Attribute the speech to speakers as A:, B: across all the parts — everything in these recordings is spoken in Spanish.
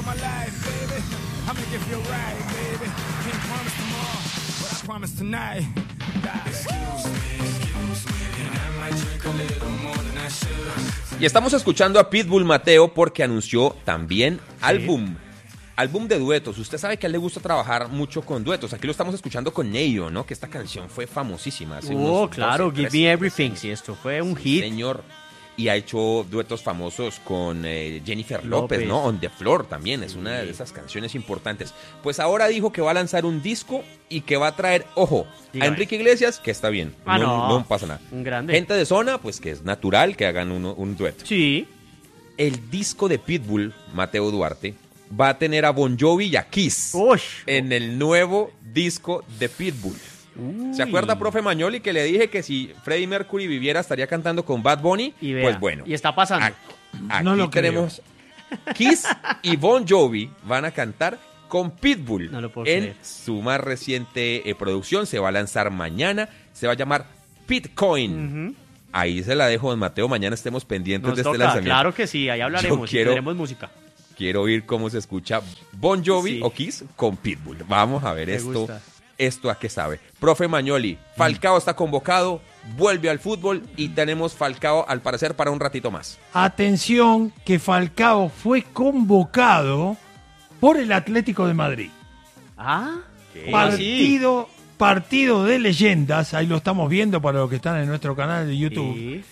A: Y estamos escuchando a Pitbull, Mateo, porque anunció también álbum de duetos. Usted sabe que a él le gusta trabajar mucho con duetos. Aquí lo estamos escuchando con Neyo, ¿no? Que esta canción fue famosísima. Hace
B: claro,
A: 12,
B: Give Me Everything. Sí, esto fue un hit.
A: Señor. Y ha hecho duetos famosos con Jennifer López, ¿no? On the Floor también, es una de esas canciones importantes. Pues ahora dijo que va a lanzar un disco y que va a traer, ojo, a Enrique Iglesias, que está bien, no pasa nada.
B: Un grande.
A: Gente de zona, pues que es natural que hagan un dueto.
B: Sí.
A: El disco de Pitbull, Mateo Duarte, va a tener a Bon Jovi y a Kiss en el nuevo disco de Pitbull. ¿Se acuerda, profe Magnoli, que le dije que si Freddie Mercury viviera estaría cantando con Bad Bunny?
B: Y vea,
A: pues bueno.
B: Y está pasando.
A: Aquí no lo tenemos. Kiss y Bon Jovi van a cantar con Pitbull en su más reciente producción. Se va a lanzar mañana. Se va a llamar Pitcoin. Ahí se la dejo, don Mateo. Mañana estemos pendientes de este lanzamiento.
B: Claro que sí, ahí hablaremos. Tendremos música.
A: Quiero oír cómo se escucha Bon Jovi o Kiss con Pitbull. Vamos a ver esto a qué sabe. Profe Magnoli, Falcao está convocado, vuelve al fútbol y tenemos Falcao al parecer para un ratito más.
C: Atención que Falcao fue convocado por el Atlético de Madrid. Partido de leyendas, ahí lo estamos viendo para los que están en nuestro canal de YouTube.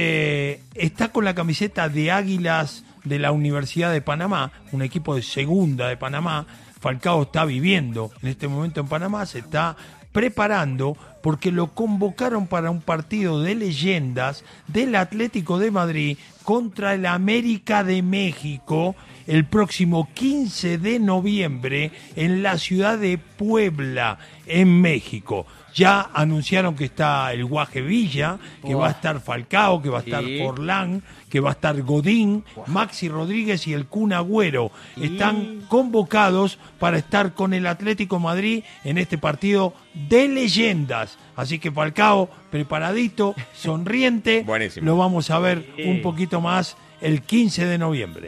C: Está con la camiseta de Águilas de la Universidad de Panamá, un equipo de segunda de Panamá. Falcao está viviendo en este momento en Panamá, se está preparando porque lo convocaron para un partido de leyendas del Atlético de Madrid contra el América de México el próximo 15 de noviembre en la ciudad de Puebla, en México. Ya anunciaron que está el Guaje Villa, que va a estar Falcao, que va a estar Forlán, que va a estar Godín, Maxi Rodríguez y el Kun Agüero. Están convocados para estar con el Atlético Madrid en este partido de leyendas. Así que Falcao, preparadito, sonriente.
A: Buenísimo.
C: Lo vamos a ver un poquito más el 15 de noviembre.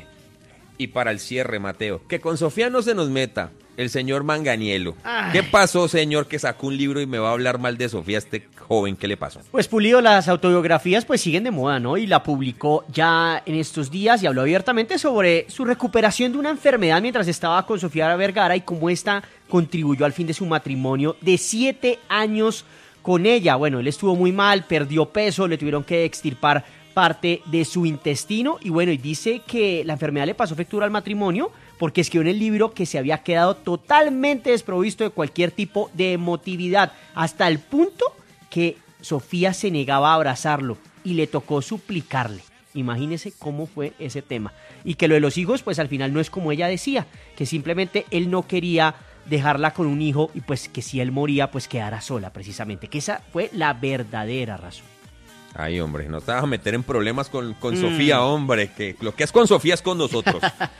A: Y para el cierre, Mateo, que con Sofía no se nos meta el señor Manganiello. ¿Qué pasó, señor, que sacó un libro y me va a hablar mal de Sofía, este joven? ¿Qué le pasó?
B: Pues Pulido, las autobiografías pues siguen de moda, ¿no? Y la publicó ya en estos días y habló abiertamente sobre su recuperación de una enfermedad mientras estaba con Sofía Vergara y cómo esta contribuyó al fin de su matrimonio de 7 años con ella. Bueno, él estuvo muy mal, perdió peso, le tuvieron que extirpar parte de su intestino y bueno, y dice que la enfermedad le pasó factura al matrimonio porque escribió en el libro que se había quedado totalmente desprovisto de cualquier tipo de emotividad, hasta el punto que Sofía se negaba a abrazarlo y le tocó suplicarle. Imagínese cómo fue ese tema. Y que lo de los hijos, pues al final no es como ella decía, que simplemente él no quería dejarla con un hijo y pues que si él moría, pues quedara sola precisamente, que esa fue la verdadera razón.
A: Ay, hombre, no te vas a meter en problemas con Sofía, hombre, que lo que es con Sofía es con nosotros.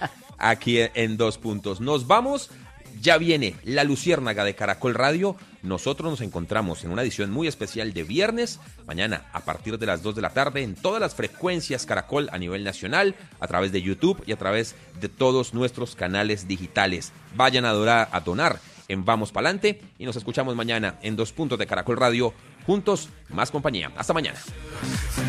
A: Aquí en 2 puntos. Nos vamos, ya viene La Luciérnaga de Caracol Radio. Nosotros nos encontramos en una edición muy especial de viernes, mañana a partir de las 2 de la tarde, en todas las frecuencias Caracol a nivel nacional, a través de YouTube y a través de todos nuestros canales digitales. Vayan a donar en Vamos Pa'lante y nos escuchamos mañana en 2 puntos de Caracol Radio. Juntos, más compañía. Hasta mañana.